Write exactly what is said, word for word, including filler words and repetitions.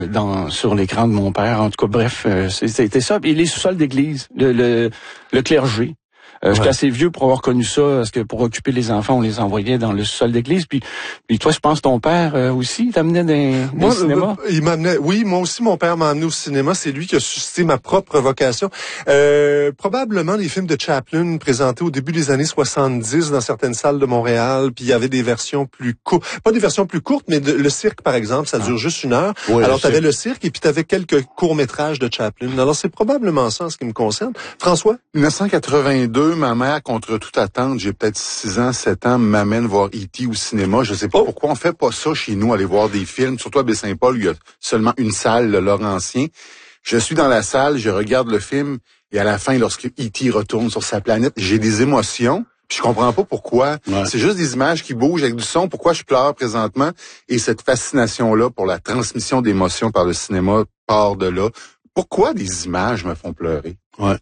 dans sur l'écran de mon père. En tout cas, bref, euh, c'était ça. Et les sous-sols d'église, le, le, le clergé. Euh, ouais. J'étais assez vieux pour avoir connu ça, parce que pour occuper les enfants, on les envoyait dans le sol d'église. Puis, puis toi, je pense ton père euh, aussi t'amenait dans, dans le cinéma. Euh, il m'amenait. Oui, moi aussi, mon père m'a amené au cinéma. C'est lui qui a suscité ma propre vocation. Euh, probablement les films de Chaplin présentés au début des années soixante-dix dans certaines salles de Montréal. Puis il y avait des versions plus courtes, pas des versions plus courtes, mais de, le cirque, par exemple, ça dure ah. juste une heure. Oui, alors t'avais le cirque et puis t'avais quelques courts métrages de Chaplin. Alors c'est probablement ça en ce qui me concerne. François. dix-neuf cent quatre-vingt-deux, ma mère, contre toute attente, j'ai peut-être six ans, sept ans, m'amène voir E T au cinéma. Je sais pas oh. pourquoi on fait pas ça chez nous, aller voir des films. Surtout à Baie-Saint-Paul, il y a seulement une salle, le Laurentien. Je suis dans la salle, je regarde le film, et à la fin, lorsque E T retourne sur sa planète, j'ai des émotions. Puis je comprends pas pourquoi. Ouais. C'est juste des images qui bougent avec du son. Pourquoi je pleure présentement? Et cette fascination-là pour la transmission d'émotions par le cinéma part de là. Pourquoi des images me font pleurer? Ouais.